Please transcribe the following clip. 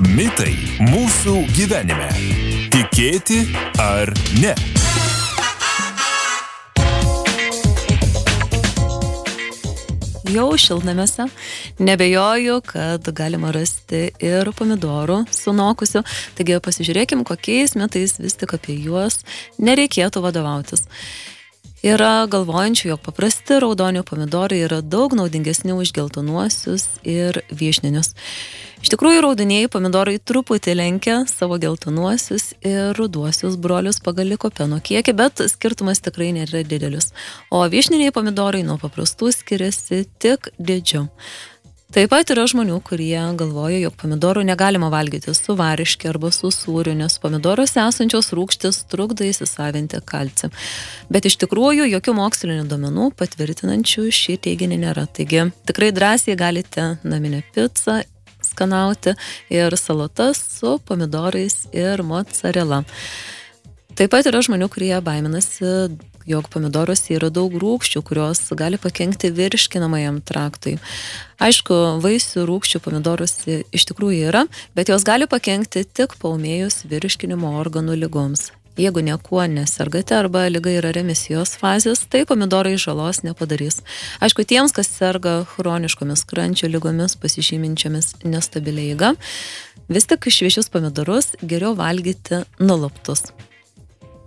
Mitai mūsų gyvenime. Tikėti ar ne? Jau šiltnamiuose nebejoju, kad galima rasti ir pomidorų sunokusių. Taigi pasižiūrėkim, kokiais mitais vis tik apie juos nereikėtų vadovautis. Yra galvojančių, jog paprasti raudoni pomidorai yra daug naudingesni už geltonuosius ir vyšninius. Iš tikrųjų, raudonieji pomidorai truputį lenkia savo geltonuosius ir ruduosius brolius pagal likopeno kiekį, bet skirtumas tikrai nėra didelis. O vyšniniai pomidorai nuo paprastų skiriasi tik dydžiu. Taip pat yra žmonių, kurie galvoja, jog pomidorų negalima valgyti su variške arba su sūriu, nes pomidoruose esančios rūgštys trukdo įsisavinti kalcį. Bet iš tikrųjų, jokių mokslinių duomenų patvirtinančių šį teiginį nėra. Taigi, tikrai drąsiai galite naminę picą skanauti ir salotas su pomidorais ir mozzarella. Taip pat yra žmonių, kurie baiminasi, jog pomidoruose yra daug rūgščių, kurios gali pakenkti virškinamajam traktui. Aišku, vaisių rūgščių pomidoruose iš tikrųjų yra, bet jos gali pakenkti tik paūmėjus virškinimo organų ligoms. Jeigu niekuo nesergate arba liga yra remisijos fazės, tai pomidorai žalos nepadarys. Aišku, tiems, kas serga chroniškomis skrandžio ligomis pasižyminčiomis nestabilia eiga, vis tik šviežius pomidorus geriau valgyti nuluptus.